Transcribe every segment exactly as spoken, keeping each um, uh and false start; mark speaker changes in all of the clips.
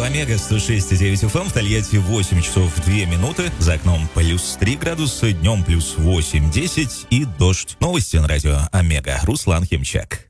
Speaker 1: Радио Омега сто шесть и девять эф эм, в Тольятти восемь часов две минуты, за окном плюс три градуса, днем плюс восемь десять и дождь. Новости на Радио Омега. Руслан Химчак.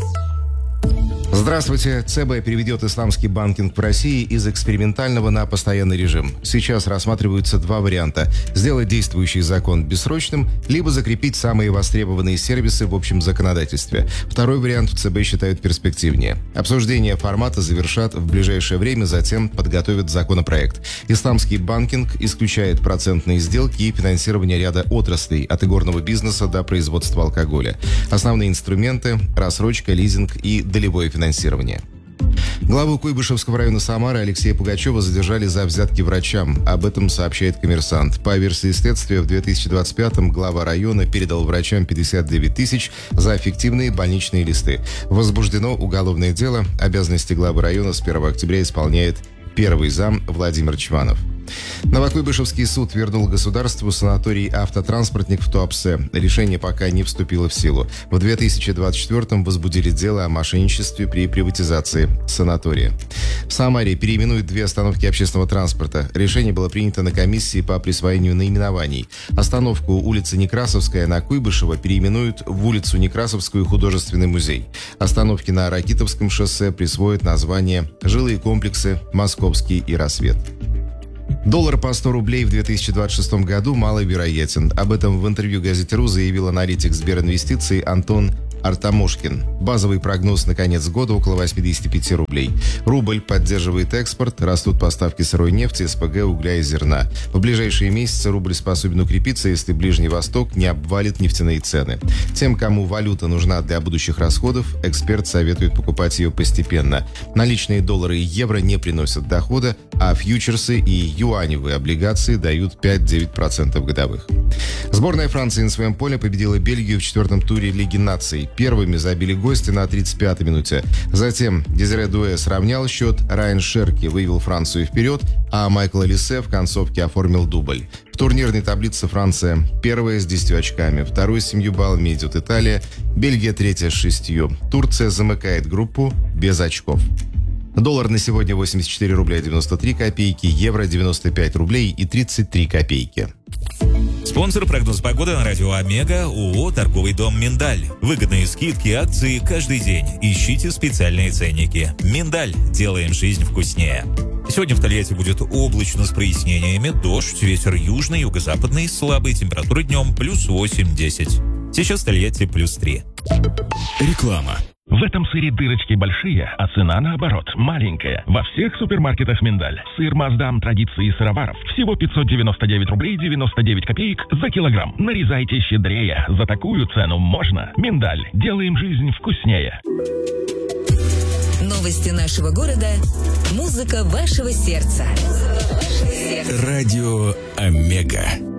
Speaker 2: Здравствуйте. ЦБ переведет исламский банкинг в России из экспериментального на постоянный режим. Сейчас рассматриваются два варианта. Сделать действующий закон бессрочным, либо закрепить самые востребованные сервисы в общем законодательстве. Второй вариант в ЦБ считают перспективнее. Обсуждение формата завершат в ближайшее время, затем подготовят законопроект. Исламский банкинг исключает процентные сделки и финансирование ряда отраслей, от игорного бизнеса до производства алкоголя. Основные инструменты – рассрочка, лизинг и долевое финансирование. Главу Куйбышевского района Самары Алексея Пугачева задержали за взятки врачам. Об этом сообщает «Коммерсант». По версии следствия, в две тысячи двадцать пятом глава района передал врачам пятьдесят девять тысяч за фиктивные больничные листы. Возбуждено уголовное дело. Обязанности главы района с первого октября исполняет первый зам Владимир Чванов. Новокуйбышевский суд вернул государству санаторий «Автотранспортник» в Туапсе. Решение пока не вступило в силу. В две тысячи двадцать четвёртом возбудили дело о мошенничестве при приватизации санатория. В Самаре переименуют две остановки общественного транспорта. Решение было принято на комиссии по присвоению наименований. Остановку улицы Некрасовская на Куйбышева переименуют в улицу Некрасовскую художественный музей. Остановки на Ракитовском шоссе присвоят название «Жилые комплексы Московский и Рассвет». Доллар по сто рублей в две тысячи двадцать шестом году маловероятен. Об этом в интервью газете «Ру» заявил аналитик Сберинвестиций Антон Артамошкин. Базовый прогноз на конец года около восемьдесят пять рублей. Рубль поддерживает экспорт, растут поставки сырой нефти, СПГ, угля и зерна. В ближайшие месяцы рубль способен укрепиться, если Ближний Восток не обвалит нефтяные цены. Тем, кому валюта нужна для будущих расходов, эксперт советует покупать ее постепенно. Наличные доллары и евро не приносят дохода, а фьючерсы и юаневые облигации дают пять-девять процентов годовых. Сборная Франции на своем поле победила Бельгию в четвертом туре Лиги наций. Первыми забили гости на тридцать пятой минуте. Затем Дезире Дуэ сравнял счет, Райан Шерки вывел Францию вперед, а Майкл Олисе в концовке оформил дубль. В турнирной таблице Франция первая с десятью очками, второй с семью баллами идет Италия, Бельгия третья с шестью. Турция замыкает группу без очков. Доллар на сегодня восемьдесят четыре рубля девяносто три копейки, евро девяносто пять рублей и тридцать три копейки.
Speaker 1: Спонсор прогноз погоды на Радио Омега ООО «Торговый дом Миндаль». Выгодные скидки, акции каждый день. Ищите специальные ценники. Миндаль. Делаем жизнь вкуснее. Сегодня в Тольятти будет облачно с прояснениями, дождь, ветер южный, юго-западный, слабый, температура днем плюс восемь-десять. Сейчас в Тольятти плюс три.
Speaker 3: Реклама. В этом сыре дырочки большие, а цена, наоборот, маленькая. Во всех супермаркетах «Миндаль». Сыр Маасдам традиции сыроваров. Всего пятьсот девяносто девять рублей девяносто девять копеек за килограмм. Нарезайте щедрее. За такую цену можно. «Миндаль». Делаем жизнь вкуснее.
Speaker 4: Новости нашего города. Музыка вашего сердца.
Speaker 3: Радио Омега.